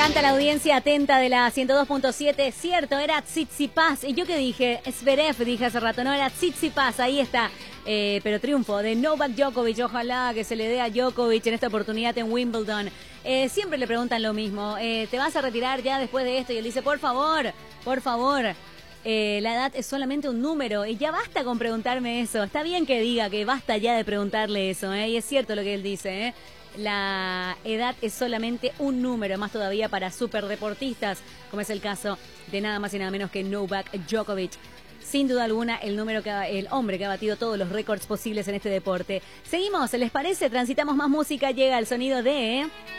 encanta la audiencia atenta de la 102.7. Cierto, era Tsitsipas. ¿Y yo qué dije? Zverev, dije hace rato. No, era Tsitsipas. Ahí está. Pero triunfo de Novak Djokovic. Ojalá que se le dé a Djokovic en esta oportunidad en Wimbledon. Siempre le preguntan lo mismo. ¿Te vas a retirar ya después de esto? Y él dice, por favor. La edad es solamente un número y ya basta con preguntarme eso. Está bien que diga que basta ya de preguntarle eso, y es cierto lo que él dice, La edad es solamente un número, más todavía para superdeportistas, como es el caso de nada más y nada menos que Novak Djokovic. Sin duda alguna, el hombre que ha batido todos los récords posibles en este deporte. Seguimos, ¿les parece? Transitamos más música, llega el sonido de...